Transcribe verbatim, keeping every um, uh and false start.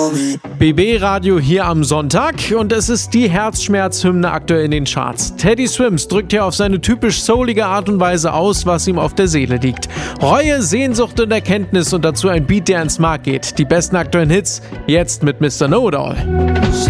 B B-Radio hier am Sonntag und es ist die Herzschmerzhymne aktuell in den Charts. Teddy Swims drückt hier auf seine typisch soulige Art und Weise aus, was ihm auf der Seele liegt. Reue, Sehnsucht und Erkenntnis und dazu ein Beat, der ins Mark geht. Die besten aktuellen Hits, jetzt mit Mister Know-It-All.